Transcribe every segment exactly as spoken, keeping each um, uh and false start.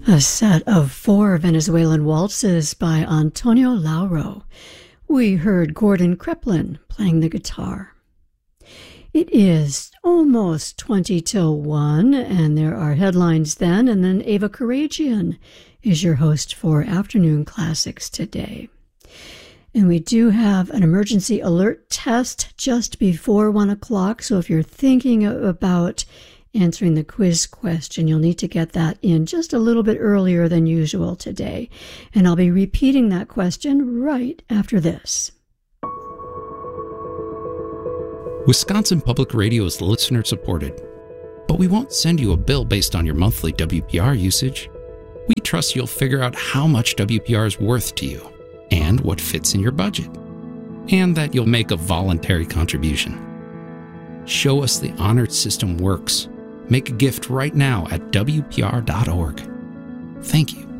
A set of four Venezuelan waltzes by Antonio Lauro. We heard Gordon Kreplin playing the guitar. It is almost twenty till one, and there are headlines then, and then Ava Karagian is your host for Afternoon Classics today. And we do have an emergency alert test just before one o'clock, so if you're thinking about answering the quiz question, you'll need to get that in just a little bit earlier than usual today. And I'll be repeating that question right after this. Wisconsin Public Radio is listener supported, but we won't send you a bill based on your monthly W P R usage. We trust you'll figure out how much W P R is worth to you and what fits in your budget, and that you'll make a voluntary contribution. Show us the honored system works. Make a gift right now at W P R dot org. Thank you.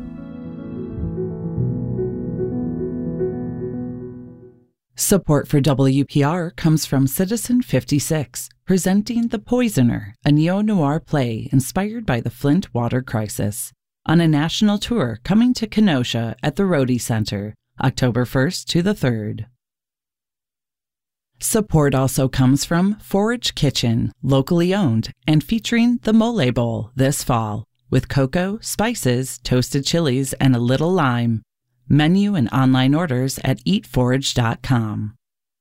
Support for W P R comes from Citizen fifty-six, presenting The Poisoner, a neo-noir play inspired by the Flint water crisis, on a national tour coming to Kenosha at the Rhodey Center, October first to the third. Support also comes from Forage Kitchen, locally owned and featuring the Mole Bowl this fall, with cocoa, spices, toasted chilies, and a little lime. Menu and online orders at eat forage dot com.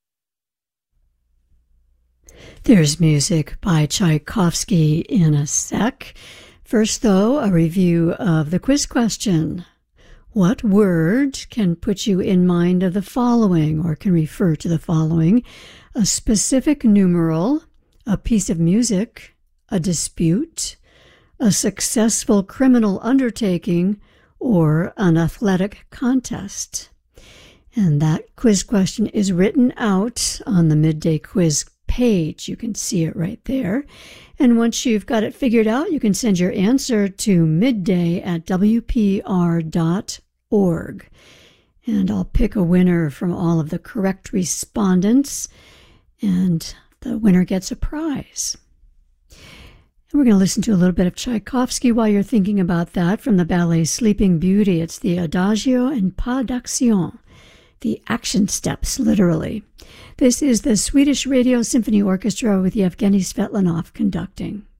There's music by Tchaikovsky in a sec. First, though, a review of the quiz question. What word can put you in mind of the following, or can refer to the following? A specific numeral, a piece of music, a dispute, a successful criminal undertaking, or an athletic contest. And that quiz question is written out on the midday quiz page. You can see it right there. And once you've got it figured out, you can send your answer to midday at W P R dot org. And I'll pick a winner from all of the correct respondents, and the winner gets a prize. And we're going to listen to a little bit of Tchaikovsky while you're thinking about that from the ballet Sleeping Beauty. It's the Adagio and Pas d'Action, the action steps, literally. This is the Swedish Radio Symphony Orchestra with Yevgeny Svetlanov conducting.